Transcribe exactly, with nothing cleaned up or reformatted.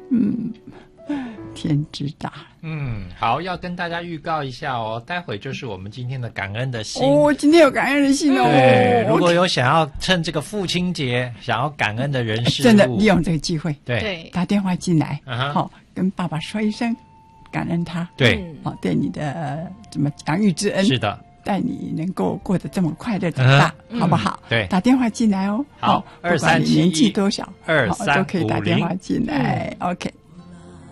嗯，天之大。 嗯，好，要跟大家预告一下哦，待会就是我们今天的感恩的心哦，今天有感恩的心哦。 对，如果有想要趁这个父亲节想要感恩的人事物， 真的利用这个机会， 对对， 打电话进来，好、 啊哈跟爸爸说一声感恩他， 对， 好、对你的怎么养育之恩， 是的， 带你能够过得这么快乐长大， 嗯好不好？ 对打电话进来哦。 好不管你年纪多小， 二好三都可以打电话进来。OK。